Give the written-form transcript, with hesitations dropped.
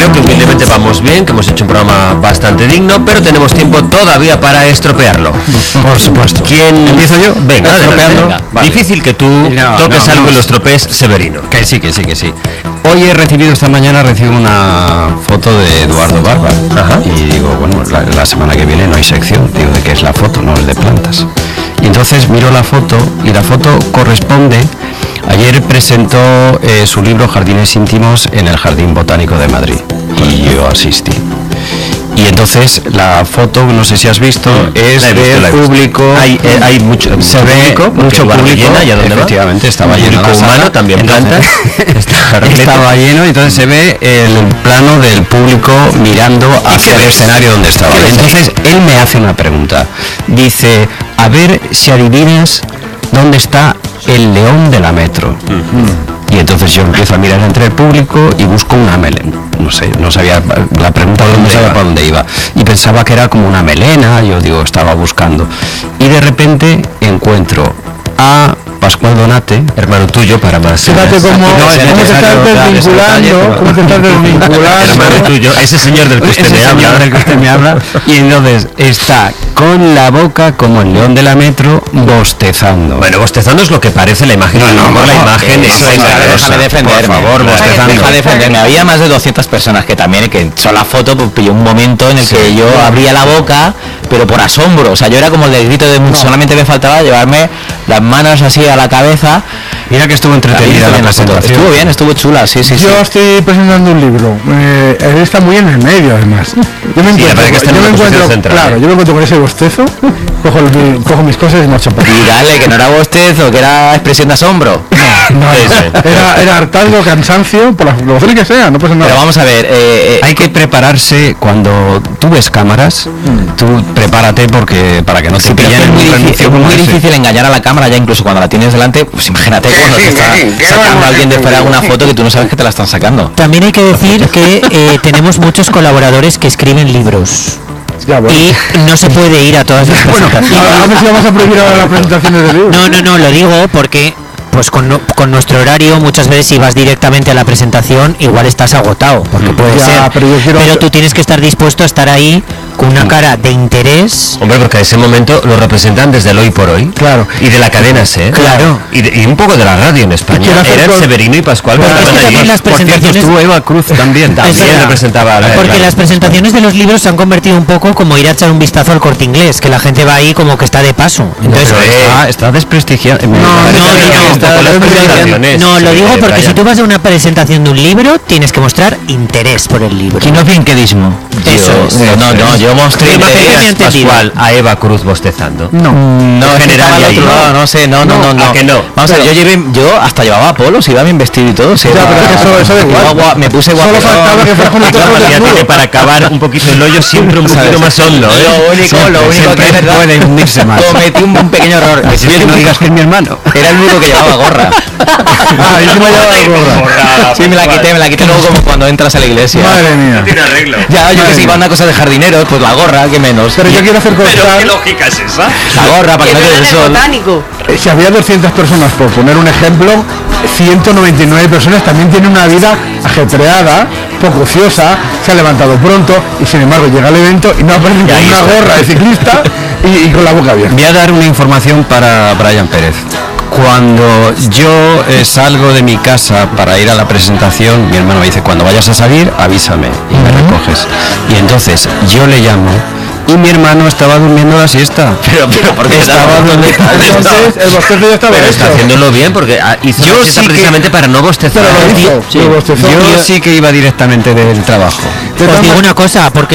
creo que humildemente vamos bien, que hemos hecho un programa bastante digno, pero tenemos tiempo todavía para estropearlo. Por supuesto. ¿Quién? ¿Empiezo yo? Venga, estropeando. Vale. Difícil que tú toques algo y lo estropees, Severino. Que sí. Hoy esta mañana recibo una foto de Eduardo Barba. Ajá. Y digo, bueno, la semana que viene no hay sección. Digo, ¿de qué es la foto? No es de plantas. Y entonces miro la foto y la foto corresponde. Ayer presentó su libro Jardines íntimos en el Jardín Botánico de Madrid y yo asistí. Y entonces la foto, no sé si has visto, es del público. Hay mucho, se ve mucho público. Llena, ¿y a dónde efectivamente va? Estaba lleno. Público humano, también plantas. Estaba lleno, y entonces se ve el plano del público mirando hacia el escenario donde estaba. Entonces él me hace una pregunta. Dice, a ver si adivinas dónde está el león de la metro. Y entonces yo empiezo a mirar entre el público y busco una melena. No sé, no sabía la pregunta, no sabía para dónde iba. Y pensaba que era como una melena, yo digo, estaba buscando. Y de repente encuentro a Pascual Donate, hermano tuyo, para más. Fíjate cómo te estás desvinculando. Hermano tuyo, ese señor del que usted me habla. Y entonces está con la boca como el león de la metro bostezando. Bueno, bostezando es lo que parece la imagen. La imagen eso es. Déjame defenderme. Por favor, bostezando. Deja defenderme. Había más de 200 personas que también, que son la foto, pues pilló un momento en el que yo abría la boca, pero por asombro. O sea, yo era como el del grito de solamente me faltaba llevarme las manos así a la cabeza. Mira que estuvo entretenida la presentación. Estuvo bien, estuvo chula, sí. Yo estoy presentando un libro. Él está muy en el medio, además. Yo me encuentro con ese bostezo, cojo mis cosas y marcho para. Y dale, que no era bostezo, que era expresión de asombro. Era hartazgo, cansancio, por las razones que sea, no pasa nada. Pero vamos a ver, hay que prepararse cuando tú ves cámaras, tú prepárate porque para que no te pillen en un renuncio. Es muy difícil engañar a la cámara ya incluso cuando la tienes delante, pues imagínate cuando te está sacando a alguien de fuera una foto que tú no sabes que te la están sacando. También hay que decir que tenemos muchos colaboradores que escriben libros. Y no se puede ir a todas las presentaciones. A ver si vamos a prohibir ahora las presentaciones de libros. No, lo digo porque pues con nuestro horario muchas veces si vas directamente a la presentación igual estás agotado, porque puede ser, pero tú tienes que estar dispuesto a estar ahí con una cara de interés. Hombre, porque a ese momento lo representan desde el Hoy por Hoy. Claro. Y de la cadena SER. Claro. Y un poco de la radio en España. Eran Severino y Pascual. Las presentaciones, tú, Eva Cruz, también representaba. Porque las presentaciones de los libros se han convertido un poco como ir a echar un vistazo al Corte Inglés, que la gente va ahí como que está de paso. Entonces, está desprestigiando. No, lo digo porque si tú vas a una presentación de un libro, tienes que mostrar interés por el libro. Y no pinquedismo. Eso es. Yo mostré interés. Pascual a Eva Cruz bostezando. No, general al otro lado, no sé, no. ¿A que no? Vamos a ver, yo hasta llevaba polos, iba bien vestido y todo. Sí, me puse guapo. Solo faltaba que fuera con el traje Tiene para acabar un poquito el hoyo siempre un poquito más hondo. Lo único que es verdad, puede hundirse más. cometí un pequeño error. No digas que es mi hermano. Era el único que llevaba gorra. Yo me llevaba gorra. Sí, me la quité luego como cuando entras a la iglesia. Madre mía. No tiene arreglo. Ya, yo que si iba a una cosa de jardineros, pues la gorra, que menos. Pero yo quiero hacer constar. ¿Pero qué lógica es esa? La gorra, para que no te dé el sol. Si había 200 personas, por poner un ejemplo, 199 personas también tienen una vida ajetreada, poco ociosa, se ha levantado pronto y sin embargo llega al evento y no aparecen con una gorra de ciclista y con la boca abierta. Voy a dar una información para Brian Pérez. Cuando yo salgo de mi casa para ir a la presentación, mi hermano me dice, cuando vayas a salir, avísame y me recoges. Y entonces yo le llamo y mi hermano estaba durmiendo la siesta. Pero ¿por qué estaba donde? Entonces el bostezo ya estaba pero hecho. está haciéndolo bien porque hizo la siesta precisamente para no bostezar. Pero lo hizo, yo sí que iba directamente del trabajo. Os digo una cosa, porque